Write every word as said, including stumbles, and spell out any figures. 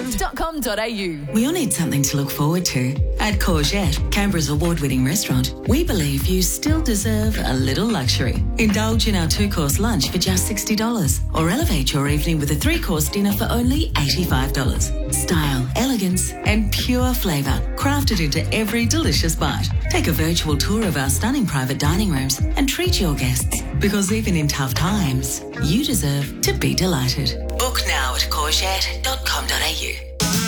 approved dot com dot a u. We all need something to look forward to. At Courgette, Canberra's award-winning restaurant, we believe you still deserve a little luxury. Indulge in our two-course lunch for just sixty dollars or elevate your evening with a three-course dinner for only eighty-five dollars. Style, elegance and pure flavour crafted into every delicious bite. Take a virtual tour of our stunning private dining rooms and treat your guests, because even in tough times, you deserve to be delighted. Book now at courgette dot com dot a u.